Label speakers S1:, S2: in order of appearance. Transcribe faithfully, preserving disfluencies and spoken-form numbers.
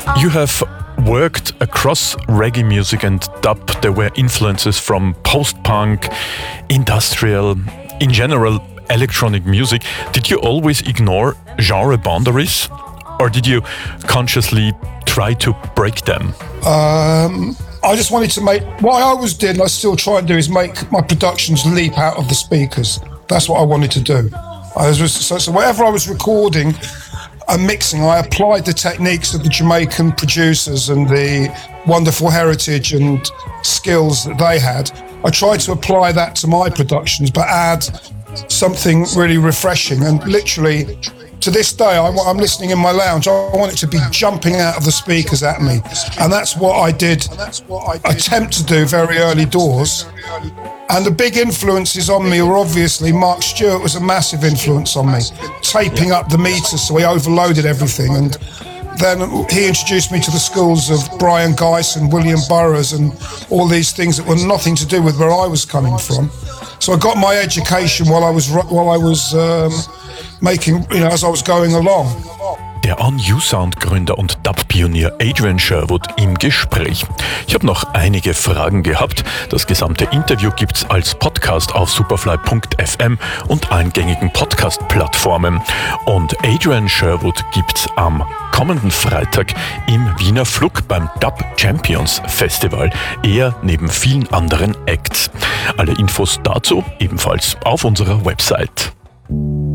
S1: You have worked across reggae music and dub. There were influences from post-punk, industrial, in general, electronic music. Did you always ignore genre boundaries? Or did you consciously try to break them?
S2: Um, I just wanted to make, what I always did, and I still try and do, is make my productions leap out of the speakers. That's what I wanted to do. I was, so, so whatever I was recording and mixing, I applied the techniques of the Jamaican producers and the wonderful heritage and skills that they had. I tried to apply that to my productions, but add something really refreshing. And literally, to this day, I, I'm listening in my lounge, I want it to be jumping out of the speakers at me. And that's what I did attempt to do very early doors. And the big influences on me were obviously Mark Stewart was a massive influence on me, taping up the meters so he overloaded everything. And then he introduced me to the schools of Brian Gyson, William Burroughs, and all these things that were nothing to do with where I was coming from. So I got my education while I was while I was um, making, you know, as I was going along.
S1: Der On-You-Sound-Gründer und Dub-Pionier Adrian Sherwood im Gespräch. Ich habe noch einige Fragen gehabt. Das gesamte Interview gibt's als Podcast auf superfly punkt f m und allen gängigen Podcast-Plattformen. Und Adrian Sherwood gibt's am kommenden Freitag im Wiener Flug beim Dub Champions Festival, er neben vielen anderen Acts. Alle Infos dazu ebenfalls auf unserer Website.